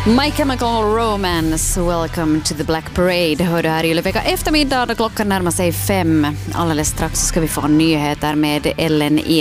My Chemical Romance, Welcome to the Black Parade. Hör du här i Ylevecka eftermiddag då klockan närmar sig 5. Alldeles strax ska vi få nyheter med Ellen